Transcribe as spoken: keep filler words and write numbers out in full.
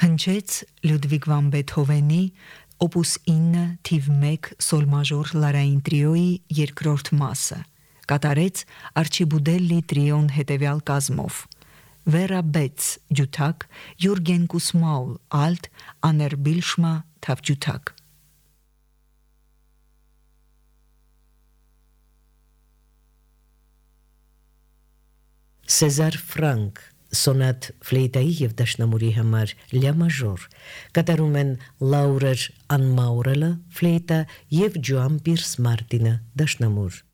հնչեց Լյուդվիգ վան Բեթհովենի Օպուս ինը թիվ մեկ սոլ մաժոր լարային տրիոյի երկրորդ մասը, կատարեց Արչիբուդելլի տրիոն հետևյալ կազմով. Վերա Բեց ջութակ, Յուրգեն Կուսմաուլ ալտ, Աներ Բիլշմա թավ ջութակ։ Սեզար Ֆրանկ սոնատ ֆլեյտայի և դաշնամուրի համար լյա մաժոր, կատարում են Լաուրեր Անմաուրելը ֆլեյտա և Ջոան Պիրս Մարտինը դաշնամուր։